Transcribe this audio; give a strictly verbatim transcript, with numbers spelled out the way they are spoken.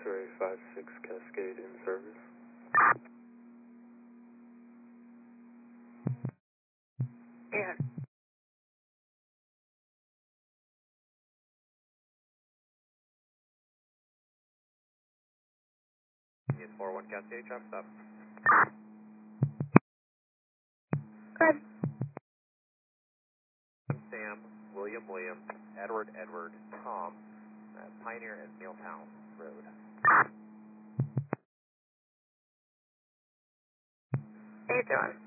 X-ray five six Cascade in service. Yeah. Unit four one Cascade, traffic stop. Good. Sam, William, William, Edward, Edward, Tom, uh, Pioneer and Milltown Road. How you doing?